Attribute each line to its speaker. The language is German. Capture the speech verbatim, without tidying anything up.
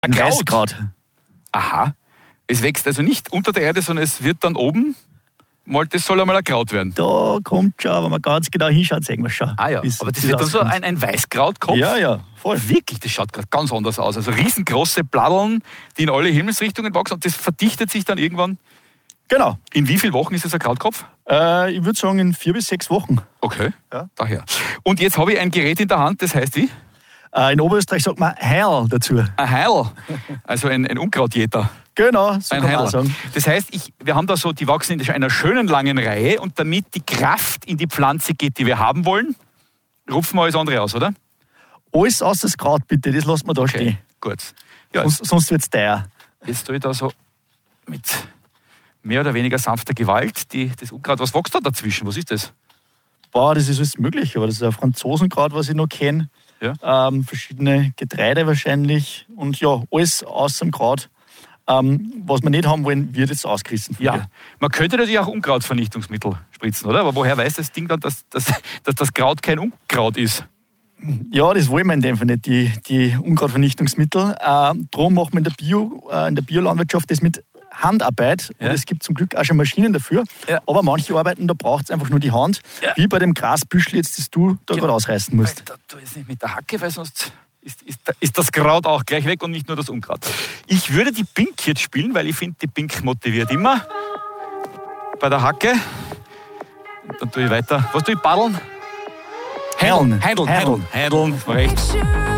Speaker 1: Ein Weißkraut.
Speaker 2: Aha. Es wächst also nicht unter der Erde, sondern es wird dann oben, mal, das soll einmal ein Kraut werden.
Speaker 1: Da kommt schon, wenn man ganz genau hinschaut, sehen wir schon.
Speaker 2: Ah ja, aber das wird dann so ein, ein Weißkrautkopf?
Speaker 1: Ja, ja, voll.
Speaker 2: Wirklich, das schaut gerade ganz anders aus. Also riesengroße Bladdeln, die in alle Himmelsrichtungen wachsen und das verdichtet sich dann irgendwann.
Speaker 1: Genau.
Speaker 2: In wie vielen Wochen ist das ein Krautkopf?
Speaker 1: Äh, ich würde sagen in vier bis sechs Wochen.
Speaker 2: Okay, ja. Daher. Und jetzt habe ich ein Gerät in der Hand, das heißt wie?
Speaker 1: Äh, in Oberösterreich sagt man Heil dazu.
Speaker 2: Ein Heil, also ein, ein Unkrautjäter.
Speaker 1: Genau, so
Speaker 2: ein
Speaker 1: kann man auch sagen.
Speaker 2: Das heißt, ich, wir haben da so, die wachsen in einer schönen langen Reihe und damit die Kraft in die Pflanze geht, die wir haben wollen, rupfen wir alles andere aus, oder?
Speaker 1: Alles außer das Kraut bitte, das lassen wir da
Speaker 2: okay,
Speaker 1: stehen.
Speaker 2: Gut. Ja,
Speaker 1: sonst sonst wird es teuer.
Speaker 2: Jetzt tue ich da so mit mehr oder weniger sanfter Gewalt die, das Unkraut. Was wächst da dazwischen? Was ist das?
Speaker 1: Boah, das ist alles möglich, aber das ist ein Franzosenkraut, was ich noch kenne. Ja. Ähm, verschiedene Getreide wahrscheinlich und ja, alles außer dem Kraut. Ähm, was wir nicht haben wollen, wird jetzt ausgerissen.
Speaker 2: Ja. Dir. Man könnte natürlich auch Unkrautvernichtungsmittel spritzen, oder? Aber woher weiß das Ding dann, dass, dass, dass das Kraut kein Unkraut ist?
Speaker 1: Ja, das wollen wir in dem Fall nicht, die, die Unkrautvernichtungsmittel. Ähm, darum machen wir in der, Bio, äh, in der Biolandwirtschaft das mit Handarbeit. Ja. Und es gibt zum Glück auch schon Maschinen dafür. Ja. Aber manche Arbeiten, da braucht es einfach nur die Hand. Ja. Wie bei dem Grasbüschel jetzt, das du da genau. gerade ausreißen musst.
Speaker 2: Da tu jetzt nicht mit der Hacke, weil sonst ist, ist, ist das Kraut auch gleich weg und nicht nur das Unkraut. Ich würde die Pink jetzt spielen, weil ich finde, die Pink motiviert immer. Bei der Hacke. Und dann tue ich weiter. Was tue ich? Paddeln?
Speaker 1: Handeln.
Speaker 2: Handeln. Handeln. Handeln. Das war recht.